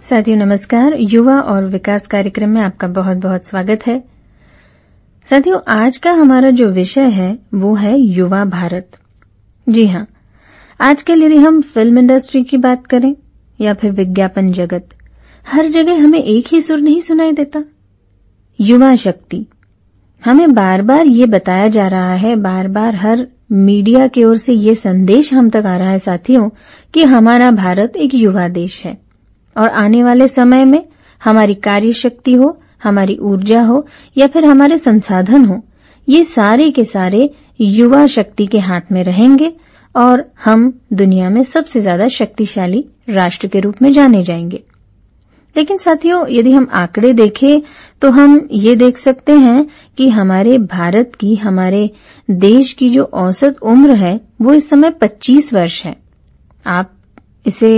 साथियों नमस्कार। युवा और विकास कार्यक्रम में आपका बहुत बहुत स्वागत है। साथियों, आज का हमारा जो विषय है वो है युवा भारत। जी हां, आजकल यदि हम फिल्म इंडस्ट्री की बात करें या फिर विज्ञापन जगत, हर जगह हमें एक ही सुर नहीं सुनाई देता। युवा शक्ति हमें बार बार ये बताया जा रहा है, बार बार हर मीडिया की ओर से ये संदेश हम तक आ रहा है साथियों कि हमारा भारत एक युवा देश है और आने वाले समय में हमारी कार्य शक्ति हो, हमारी ऊर्जा हो या फिर हमारे संसाधन हो, ये सारे के सारे युवा शक्ति के हाथ में रहेंगे और हम दुनिया में सबसे ज्यादा शक्तिशाली राष्ट्र के रूप में जाने जाएंगे। लेकिन साथियों, यदि हम आंकड़े देखें तो हम ये देख सकते हैं कि हमारे भारत की, हमारे देश की जो औसत उम्र है वो इस समय 25 वर्ष है। आप इसे